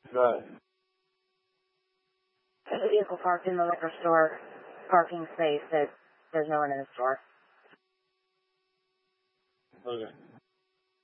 Right. There's a vehicle parked in the liquor store parking space that there's no one in the store. Okay.